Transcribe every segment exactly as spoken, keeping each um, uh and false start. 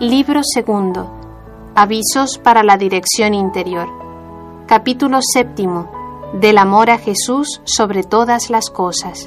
Libro segundo. Avisos para la dirección interior. Capítulo séptimo. Del amor a Jesús sobre todas las cosas.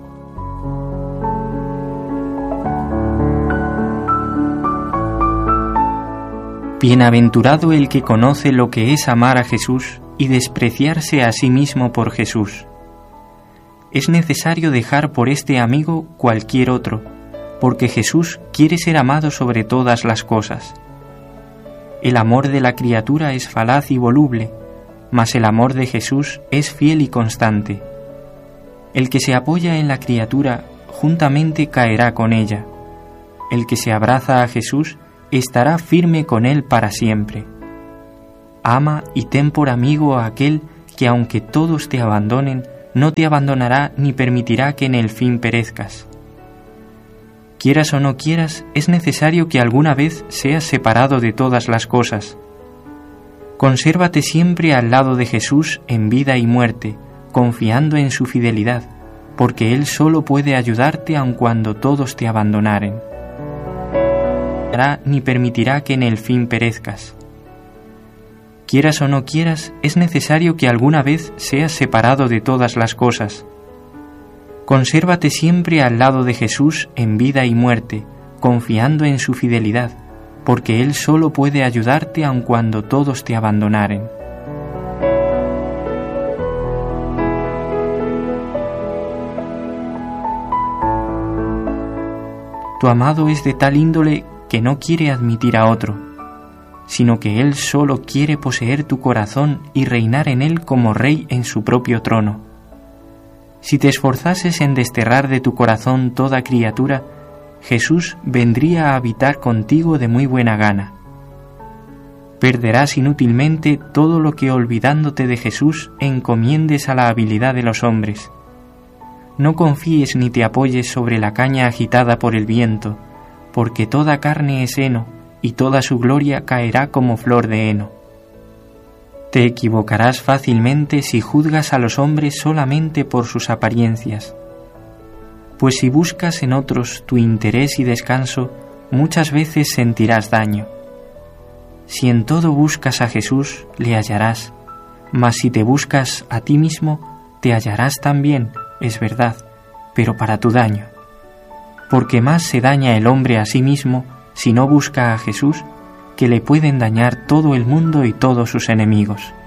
Bienaventurado el que conoce lo que es amar a Jesús y despreciarse a sí mismo por Jesús. Es necesario dejar por este amigo cualquier otro, porque Jesús quiere ser amado sobre todas las cosas. El amor de la criatura es falaz y voluble, mas el amor de Jesús es fiel y constante. El que se apoya en la criatura juntamente caerá con ella. El que se abraza a Jesús estará firme con él para siempre. Ama y ten por amigo a aquel que, aunque todos te abandonen, no te abandonará ni permitirá que en el fin perezcas. Quieras o no quieras, es necesario que alguna vez seas separado de todas las cosas. Consérvate siempre al lado de Jesús en vida y muerte, confiando en su fidelidad, porque Él solo puede ayudarte aun cuando todos te abandonaren. Ni permitirá que en el fin perezcas. Quieras o no quieras, es necesario que alguna vez seas separado de todas las cosas. Consérvate siempre al lado de Jesús en vida y muerte, confiando en su fidelidad, porque Él solo puede ayudarte aun cuando todos te abandonaren. Tu amado es de tal índole que no quiere admitir a otro, sino que Él solo quiere poseer tu corazón y reinar en él como rey en su propio trono. Si te esforzases en desterrar de tu corazón toda criatura, Jesús vendría a habitar contigo de muy buena gana. Perderás inútilmente todo lo que, olvidándote de Jesús, encomiendes a la habilidad de los hombres. No confíes ni te apoyes sobre la caña agitada por el viento, porque toda carne es heno, y toda su gloria caerá como flor de heno. Te equivocarás fácilmente si juzgas a los hombres solamente por sus apariencias, pues si buscas en otros tu interés y descanso, muchas veces sentirás daño. Si en todo buscas a Jesús, le hallarás, mas si te buscas a ti mismo, te hallarás también, es verdad, pero para tu daño. Porque más se daña el hombre a sí mismo si no busca a Jesús, que le pueden dañar todo el mundo y todos sus enemigos.